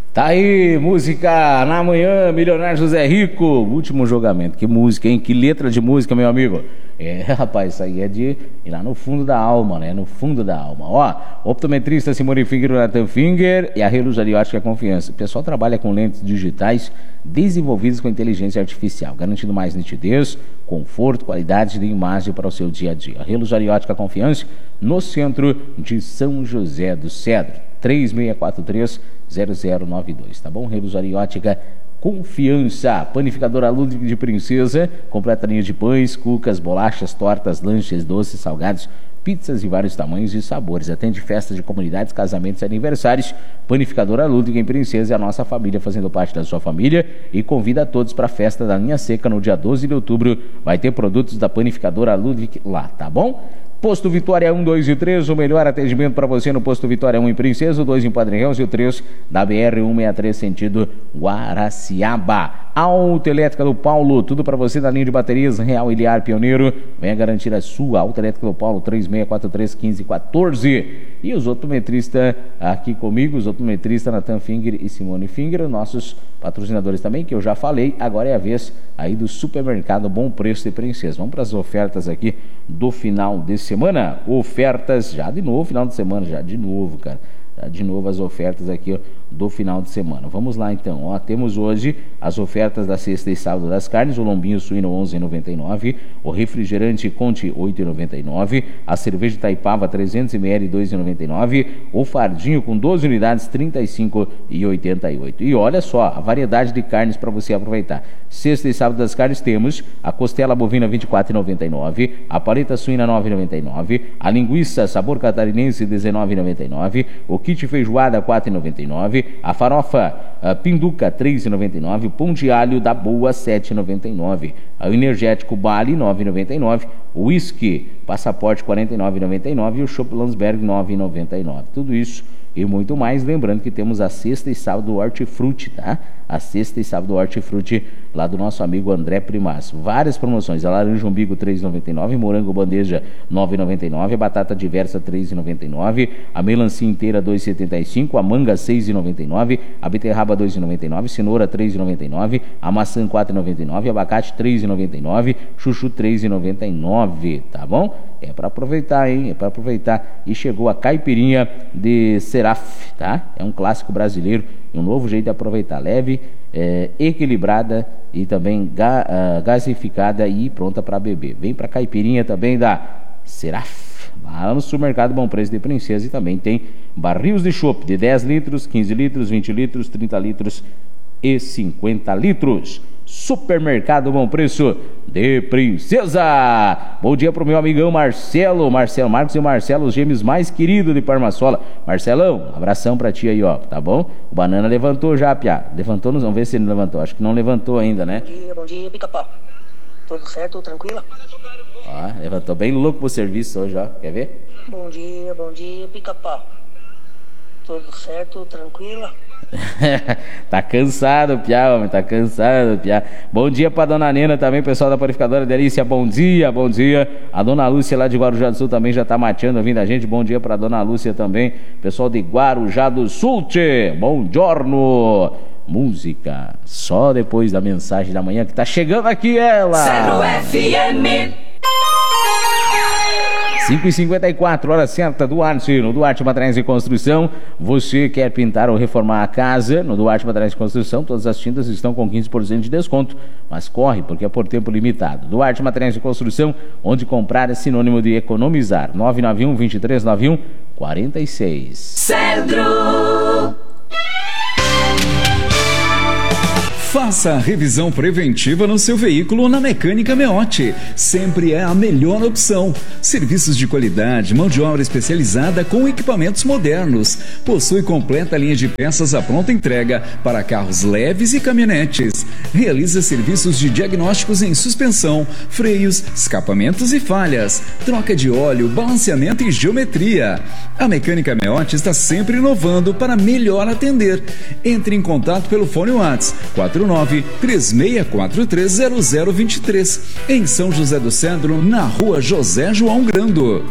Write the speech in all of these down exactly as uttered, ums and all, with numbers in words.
Tá aí, música na manhã, Milionário José Rico, último julgamento. Que música, hein? Que letra de música, meu amigo. É, rapaz, isso aí é de ir lá no fundo da alma, né? No fundo da alma. Ó, optometrista Simone Finger, Nathan Finger e a Reluz Ótica Confiança. O pessoal trabalha com lentes digitais desenvolvidas com inteligência artificial, garantindo mais nitidez, conforto, qualidade de imagem para o seu dia a dia. A Reluz Ótica Confiança, no centro de São José do Cedro. três seis quatro três, zero zero nove dois, tá bom? Reluz Ótica Confiança. Panificadora Ludwig de Princesa, completa linha de pães, cucas, bolachas, tortas, lanches, doces, salgados, pizzas de vários tamanhos e sabores. Atende festas de comunidades, casamentos e aniversários. Panificadora Ludwig em Princesa é a nossa família fazendo parte da sua família e convida a todos para a festa da linha seca no dia doze de outubro. Vai ter produtos da Panificadora Ludwig lá, tá bom? Posto Vitória um, dois e três, o melhor atendimento para você no Posto Vitória um em Princesa, o dois em Padre Reus e o três da B R cento e sessenta e três, sentido Guaraciaba. Autoelétrica do Paulo, tudo para você na linha de baterias Real Iliar Pioneiro. Venha garantir a sua. Autoelétrica do Paulo, três seis quatro três, um cinco um quatro. E os optometristas aqui comigo, os optometristas Nathan Finger e Simone Finger, nossos patrocinadores também, que eu já falei. Agora é a vez aí do supermercado Bom Preço de Princesa. Vamos para as ofertas aqui do final de semana. Ofertas já de novo, final de semana, já de novo, cara. Já de novo as ofertas aqui, ó, do final de semana. Vamos lá então, ó, temos hoje as ofertas da sexta e sábado das carnes. O lombinho suíno onze reais e noventa e nove centavos, o refrigerante Conte oito reais e noventa e nove centavos, a cerveja Itaipava trezentos mililitros dois reais e noventa e nove centavos, o fardinho com doze unidades trinta e cinco reais e oitenta e oito centavos. E olha só a variedade de carnes para você aproveitar. Sexta e sábado das carnes temos a costela bovina vinte e quatro reais e noventa e nove centavos, a paleta suína nove reais e noventa e nove centavos, a linguiça sabor catarinense dezenove reais e noventa e nove centavos, o kit feijoada quatro reais e noventa e nove centavos, a farofa a pinduca três reais e noventa e nove centavos, o pão de alho da boa sete reais e noventa e nove centavos, o energético Bali nove reais e noventa e nove centavos, o whisky passaporte quarenta e nove reais e noventa e nove centavos e o chopp Landsberg nove reais e noventa e nove centavos. Tudo isso e muito mais, lembrando que temos a sexta e sábado do Hortifruti, tá? A sexta e sábado do Hortifruti lá do nosso amigo André Primas. Várias promoções, a laranja umbigo três reais e noventa e nove centavos, morango bandeja nove reais e noventa e nove centavos, a batata diversa três reais e noventa e nove centavos, a melancia inteira dois reais e setenta e cinco centavos, a manga seis reais e noventa e nove centavos, a beterraba dois reais e noventa e nove centavos, cenoura três reais e noventa e nove centavos, a maçã quatro reais e noventa e nove centavos, abacate três reais e noventa e nove centavos, chuchu três reais e noventa e nove centavos, tá bom? É para aproveitar, hein? É para aproveitar. E chegou a caipirinha de Seraf, tá? É um clássico brasileiro e um novo jeito de aproveitar. Leve, é, equilibrada e também ga, uh, gasificada e pronta para beber. Vem para caipirinha também da Seraf, lá no supermercado Bom Preço de Princesa. E também tem barris de chopp de dez litros, quinze litros, vinte litros, trinta litros e cinquenta litros. Supermercado Bom Preço de Princesa. Bom dia pro meu amigão Marcelo, Marcelo Marcos e o Marcelo, os gêmeos mais queridos de Parmaçola. Marcelão, abração pra ti aí, ó, tá bom? O Banana levantou já, piá. Levantou, vamos ver se ele levantou. Acho que não levantou ainda, né? Bom dia, bom dia, pica-pau. Tudo certo, tranquila? Ó, levantou bem louco pro serviço hoje, ó. Quer ver? Bom dia, bom dia, pica-pau. Tudo certo, tranquila? Tá cansado, piá, homem, tá cansado, piá. Bom dia pra dona Nena também, pessoal da Panificadora Delícia, bom dia, bom dia. A dona Lúcia lá de Guarujá do Sul também já tá mateando, ouvindo a gente, bom dia pra dona Lúcia também. Pessoal de Guarujá do Sul, tchê, bom giorno. Música só depois da mensagem da manhã que tá chegando aqui ela. Zero F M. cinco e cinquenta e quatro, hora certa, Duarte, no Duarte Materiais de Construção. Você quer pintar ou reformar a casa? No Duarte Materiais de Construção, todas as tintas estão com quinze por cento de desconto, mas corre, porque é por tempo limitado. Duarte Materiais de Construção, onde comprar é sinônimo de economizar. nove nove um, dois três nove um, quatro seis. Cedro. Faça a revisão preventiva no seu veículo na Mecânica Meotti. Sempre é a melhor opção. Serviços de qualidade, mão de obra especializada com equipamentos modernos. Possui completa linha de peças à pronta entrega para carros leves e caminhonetes. Realiza serviços de diagnósticos em suspensão, freios, escapamentos e falhas, troca de óleo, balanceamento e geometria. A Mecânica Meotti está sempre inovando para melhor atender. Entre em contato pelo fone WhatsApp quatro nove três seis quatro três zero zero dois três, em São José do Cedro, na rua José João Grando.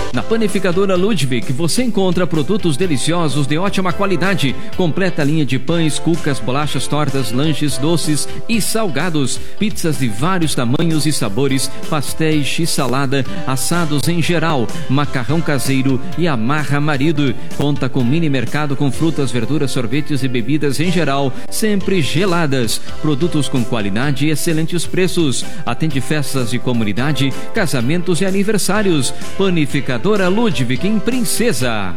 Na Panificadora Ludwig você encontra produtos deliciosos de ótima qualidade, completa linha de pães, cucas, bolachas, tortas, lanches, doces e salgados, pizzas de vários tamanhos e sabores, pastéis, x-salada, assados em geral, macarrão caseiro e amarra marido. Conta com mini mercado com frutas, verduras, sorvetes e bebidas em geral, sempre geladas. Produtos com qualidade e excelentes preços. Atende festas de comunidade, casamentos e aniversários. Panificadora Ludwig em Princesa.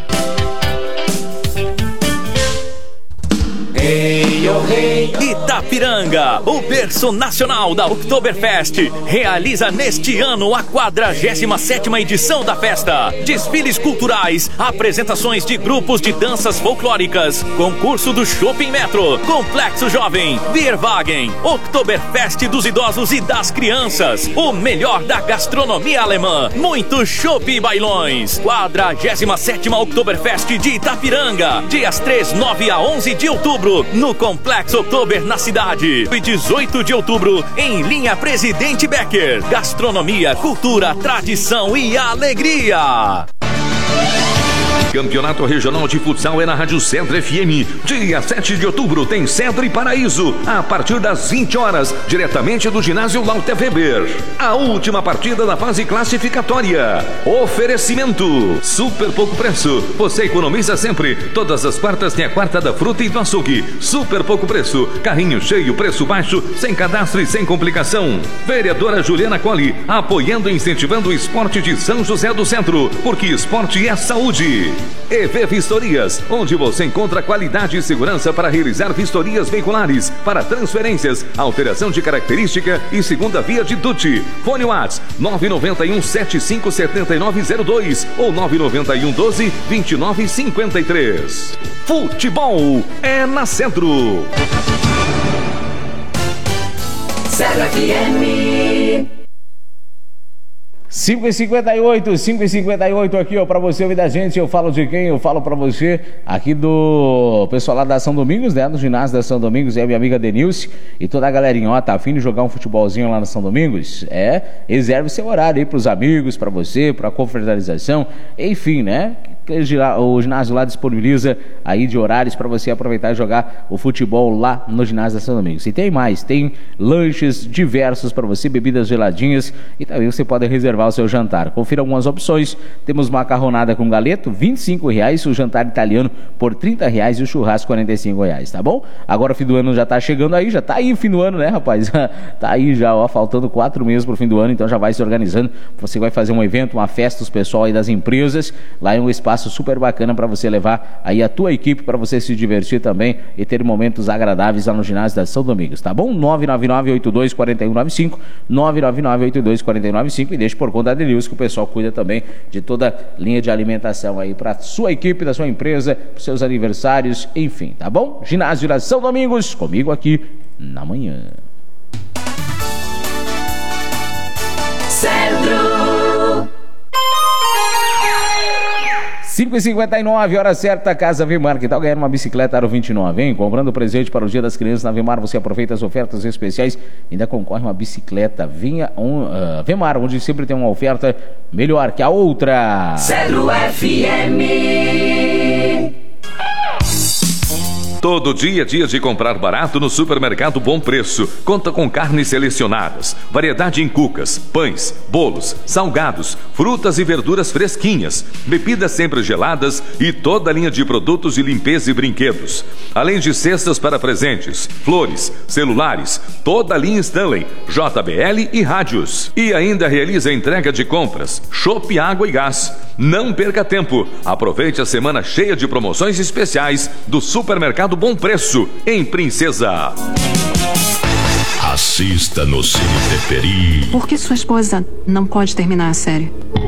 Hey, oh, hey. Itapiranga, o berço nacional da Oktoberfest, realiza neste ano a quadragésima sétima edição da festa. Desfiles culturais, apresentações de grupos de danças folclóricas, concurso do Shopping Metro, Complexo Jovem, Bierwagen, Oktoberfest dos idosos e das crianças, o melhor da gastronomia alemã, muito chopp e bailões. quadragésima sétima Oktoberfest de Itapiranga, dias três, nove a onze de outubro. No Complexo Oktober na cidade. E dezoito de outubro em linha Presidente Becker. Gastronomia, cultura, tradição e alegria. Campeonato Regional de Futsal é na Rádio Cedro F M. Dia sete de outubro tem Cedro e Paraíso, a partir das vinte horas, diretamente do ginásio Lauter Weber. A última partida da fase classificatória. Oferecimento: super pouco preço. Você economiza sempre. Todas as quartas tem a quarta da fruta e do açougue. Super pouco preço. Carrinho cheio, preço baixo, sem cadastro e sem complicação. Vereadora Juliana Colli, apoiando e incentivando o esporte de São José do Centro, porque esporte é saúde. E V Vistorias, onde você encontra qualidade e segurança para realizar vistorias veiculares, para transferências, alteração de característica e segunda via de D U T. Fone WhatsApp nove nove um sete cinco sete nove zero dois ou nove nove um um doze vinte e nove cinquenta e três. Futebol é na Centro. Cedro F M. cinco e cinquenta e oito, cinco e cinquenta e oito aqui, ó, pra você ouvir da gente. Eu falo de quem? Eu falo pra você aqui do pessoal lá da São Domingos, né? Do ginásio da São Domingos, é a minha amiga Denilce e toda a galerinha, ó, tá afim de jogar um futebolzinho lá na São Domingos? É, reserve seu horário aí pros amigos, pra você, pra confraternização, enfim, né? O ginásio lá disponibiliza aí de horários para você aproveitar e jogar o futebol lá no ginásio da São Domingos. E tem mais, tem lanches diversos para você, bebidas geladinhas e também você pode reservar o seu jantar. Confira algumas opções. Temos macarronada com galeto, vinte e cinco reais, o jantar italiano por trinta reais e o churrasco quarenta e cinco reais, tá bom? Agora o fim do ano já tá chegando aí, já tá aí o fim do ano, né, rapaz? Tá aí já, ó, faltando quatro meses pro fim do ano, então já vai se organizando. Você vai fazer um evento, uma festa, os pessoal aí das empresas, lá em um espaço super bacana para você levar aí a tua equipe para você se divertir também e ter momentos agradáveis lá no ginásio da São Domingos, tá bom? nove nove nove oito dois quatro um nove cinco, nove nove nove oito dois quatro um nove cinco e deixe por conta da Denilson que o pessoal cuida também de toda a linha de alimentação aí para sua equipe, da sua empresa, para seus aniversários, enfim, tá bom? Ginásio da São Domingos, comigo aqui na manhã. Cedro. cinco e cinquenta e nove, hora certa, Casa Vimar. Que tal ganhar uma bicicleta Aro vinte e nove, hein? Comprando presente para o Dia das Crianças na Vimar, você aproveita as ofertas especiais e ainda concorre uma bicicleta. Venha um, uh, Vimar, onde sempre tem uma oferta melhor que a outra. Cedro F M. Todo dia é dia de comprar barato no Supermercado Bom Preço. Conta com carnes selecionadas, variedade em cucas, pães, bolos, salgados, frutas e verduras fresquinhas, bebidas sempre geladas e toda a linha de produtos de limpeza e brinquedos. Além de cestas para presentes, flores, celulares, toda a linha Stanley, J B L e rádios. E ainda realiza a entrega de compras, chopp, água e gás. Não perca tempo. Aproveite a semana cheia de promoções especiais do Supermercado Bom Preço, em Princesa. Assista no Cine Teferi. Por que sua esposa não pode terminar a série?